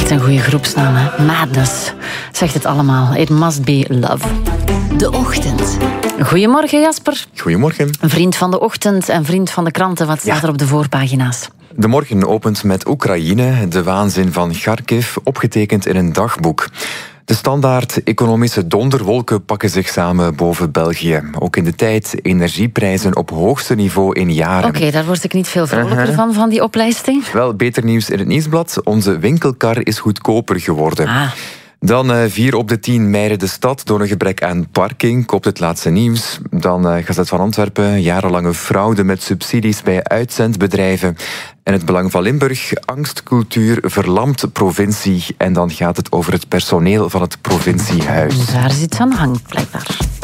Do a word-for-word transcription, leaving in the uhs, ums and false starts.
Echt een goede groepsnaam, hè? Madness. Zegt het allemaal. It must be love. De Ochtend. Goedemorgen, Jasper. Goedemorgen. Een vriend van de ochtend en vriend van de kranten. Wat staat Ja. er op de voorpagina's? De Morgen opent met Oekraïne, de waanzin van Kharkiv, opgetekend in een dagboek. De standaard economische donderwolken pakken zich samen boven België. Ook in de tijd energieprijzen op hoogste niveau in jaren. Oké, okay, daar word ik niet veel vrolijker uh-huh. van, van die oplijsting. Wel, beter nieuws in het nieuwsblad. Onze winkelkar is goedkoper geworden. Ah. Dan uh, vier op de tien mijden de stad door een gebrek aan parking, koopt het laatste nieuws. Dan uh, Gazet van Antwerpen, jarenlange fraude met subsidies bij uitzendbedrijven. En het Belang van Limburg, angstcultuur verlamt provincie. En dan gaat het over het personeel van het provinciehuis. Daar is iets aan de hand, blijkbaar.